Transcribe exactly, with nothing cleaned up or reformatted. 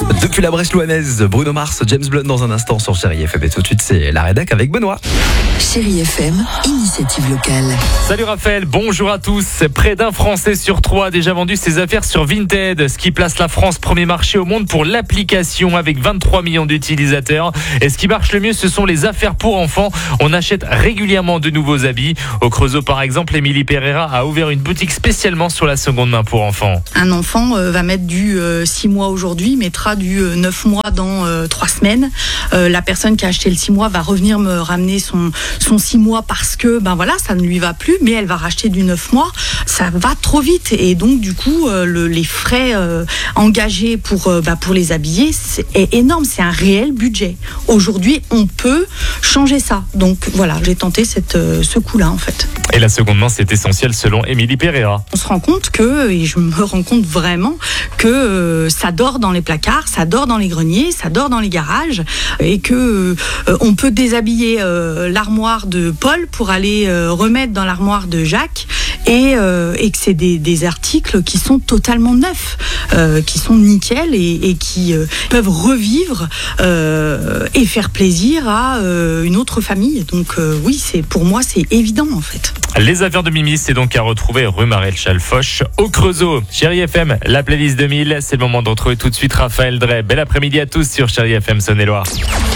Depuis la Brèche louhannaise, Bruno Mars, James Blunt dans un instant sur Chérie F M. Et tout de suite, c'est la rédac avec Benoît. Chérie F M, initiative locale. Salut Raphaël, bonjour à tous. Près d'un Français sur trois a déjà vendu ses affaires sur Vinted, ce qui place la France premier marché au monde pour l'application avec vingt-trois millions d'utilisateurs. Et ce qui marche le mieux, ce sont les affaires pour enfants. On achète régulièrement de nouveaux habits. Au Creusot par exemple, Émilie Pereira a ouvert une boutique spécialement sur la seconde main pour enfants. Un enfant euh, va mettre du euh, six mois aujourd'hui, mettra du euh, neuf mois dans euh, trois semaines. Euh, la personne qui a acheté le six mois va revenir me ramener son, son six mois parce que ben voilà, ça ne lui va plus, mais elle va racheter du neuf mois. Ça va trop vite et donc du coup euh, le, les frais euh, engagés pour, euh, bah, pour les habiller c'est est énorme, c'est un réel budget. Aujourd'hui, on peut changer ça. Donc voilà, j'ai tenté cette, euh, ce coup-là en fait. Et la seconde main, c'est essentiel selon Émilie Pereira. On se rend compte que, et je me rends compte vraiment, que euh, ça dort dans les placards, ça dort dans les greniers, ça dort dans les garages, et que euh, on peut déshabiller euh, l'armoire de Paul pour aller euh, remettre dans l'armoire de Jacques, et, euh, et que c'est des, des articles qui sont totalement neufs, euh, qui sont nickel et, et qui euh, peuvent revivre euh, et faire plaisir à euh, une autre famille. Donc euh, oui, c'est pour moi c'est évident en fait. Les affaires de Mimi, c'est donc à retrouver rue Maréchal-Foch au Creusot. Chérie F M, la playlist deux mille, c'est le moment de retrouver tout de suite Raphaël Drey. Bel après-midi à tous sur Chérie F M Saône-et-Loire.